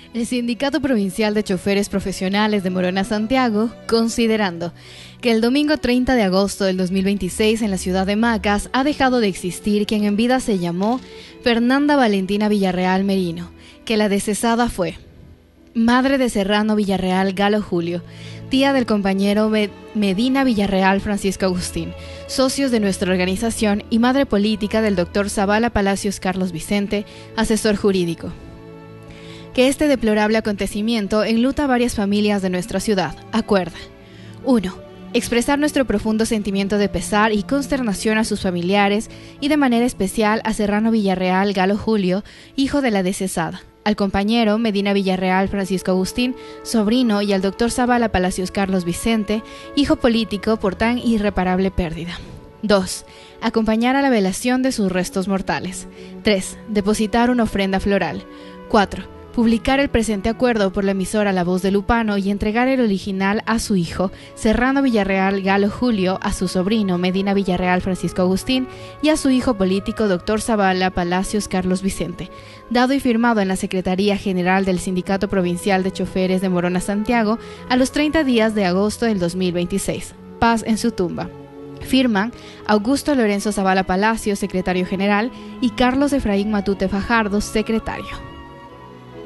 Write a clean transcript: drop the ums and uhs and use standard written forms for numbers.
El Sindicato Provincial de Choferes Profesionales de Morona Santiago, considerando que el domingo 30 de agosto del 2026 en la ciudad de Macas ha dejado de existir quien en vida se llamó Fernanda Valentina Villarreal Merino, que la decesada fue madre de Serrano Villarreal Galo Julio, tía del compañero Medina Villarreal Francisco Agustín, socios de nuestra organización y madre política del doctor Zavala Palacios Carlos Vicente, asesor jurídico. Que este deplorable acontecimiento enluta a varias familias de nuestra ciudad. Acuerda. 1. Expresar nuestro profundo sentimiento de pesar y consternación a sus familiares y de manera especial a Serrano Villarreal Galo Julio, hijo de la decesada, al compañero Medina Villarreal Francisco Agustín, sobrino, y al doctor Zavala Palacios Carlos Vicente, hijo político, por tan irreparable pérdida. 2. Acompañar a la velación de sus restos mortales. 3. Depositar una ofrenda floral. 4. Publicar el presente acuerdo por la emisora La Voz de Lupano y entregar el original a su hijo, Serrano Villarreal Galo Julio, a su sobrino, Medina Villarreal Francisco Agustín, y a su hijo político, doctor Zavala Palacios Carlos Vicente, dado y firmado en la Secretaría General del Sindicato Provincial de Choferes de Morona Santiago a los 30 días de agosto del 2026. Paz en su tumba. Firman Augusto Lorenzo Zavala Palacios, secretario general, y Carlos Efraín Matute Fajardo, secretario.